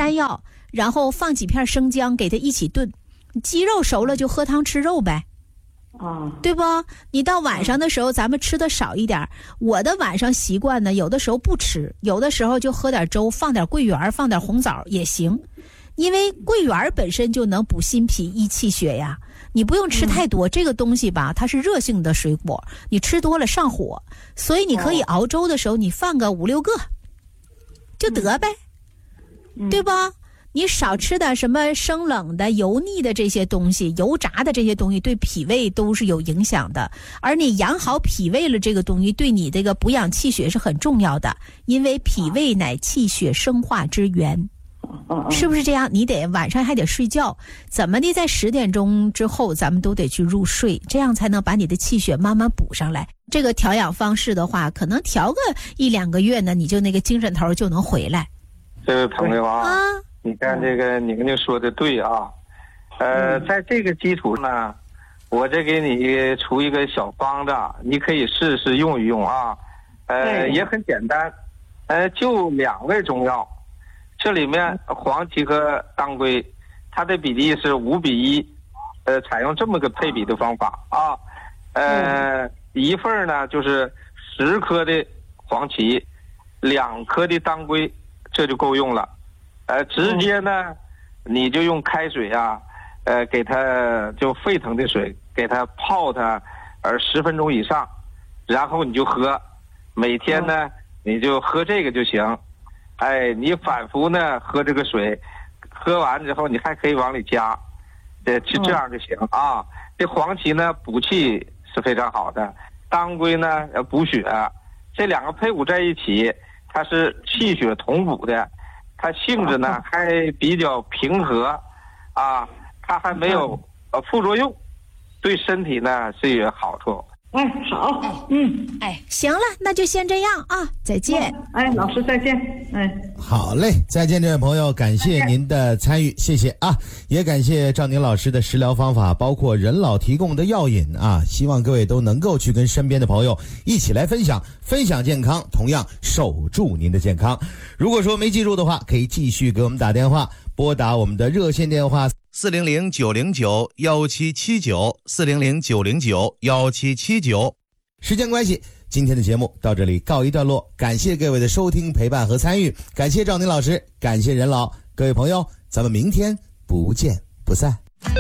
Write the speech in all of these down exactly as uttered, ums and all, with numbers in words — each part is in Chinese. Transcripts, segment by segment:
山药，然后放几片生姜给它一起炖，鸡肉熟了就喝汤吃肉呗。 啊， 对不？你到晚上的时候，咱们吃的少一点。我的晚上习惯呢，有的时候不吃，有的时候就喝点粥，放点桂圆，放点红枣也行。因为桂圆本身就能补心脾、益气血呀，你不用吃太多。嗯、这个东西吧，它是热性的水果，你吃多了上火，所以你可以熬粥的时候，你放个五六个就得呗，嗯、对吧？你少吃点什么生冷的、油腻的这些东西，油炸的这些东西对脾胃都是有影响的。而你养好脾胃了，这个东西对你这个补养气血是很重要的，因为脾胃乃气血生化之源。是不是这样？你得晚上还得睡觉，怎么的，在十点钟之后咱们都得去入睡，这样才能把你的气血慢慢补上来。这个调养方式的话，可能调个一两个月呢，你就那个精神头就能回来。 这位朋友啊， 啊你看这个宁宁说的对啊，呃，在这个基础呢，我这给你出一个小方子，你可以试试用一用啊，呃，也很简单，呃，就两味中药。这里面黄芪和当归，它的比例是五比一，呃，采用这么个配比的方法啊，呃，一份呢就是十颗的黄芪，两颗的当归，这就够用了。呃，直接呢，你就用开水啊，呃，给它就沸腾的水，给它泡它，呃，十分钟以上，然后你就喝，每天呢，你就喝这个就行。哎，你反复呢喝这个水，喝完之后你还可以往里加，呃，就这样就行啊。这黄芪呢补气是非常好的，当归呢呃补血，这两个配伍在一起，它是气血同补的，它性质呢还比较平和，啊，它还没有呃副作用，对身体呢是有好处。 哎，好，嗯， 哎，行了，那就先这样啊，再见。 哎，老师再见。哎， 好嘞，再见，这位朋友，感谢您的参与，谢谢啊，也感谢赵宁老师的食疗方法，包括任老提供的药引啊，希望各位都能够去跟身边的朋友一起来分享，分享健康，同样守住您的健康。如果说没记住的话，可以继续给我们打电话，拨打我们的热线电话四零零九零九幺七七九四零零九零九幺七七九。时间关系，今天的节目到这里告一段落，感谢各位的收听、陪伴和参与，感谢赵宁老师，感谢任老，各位朋友，咱们明天不见不散。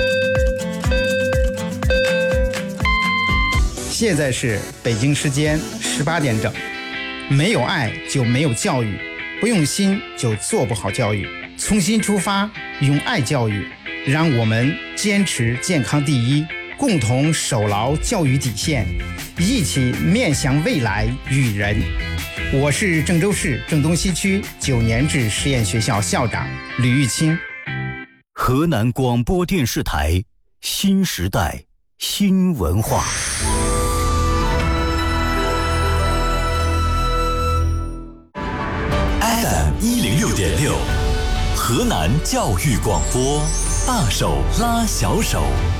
现在是北京时间十八点整。没有爱就没有教育，不用心就做不好教育。从心出发，用爱教育，让我们坚持健康第一，共同守牢教育底线，一起面向未来育人。我是郑州市郑东西区九年制实验学校校长吕玉清。 河南广播电视台新时代新文化。F M 一零六点六，河南教育广播，大手拉小手。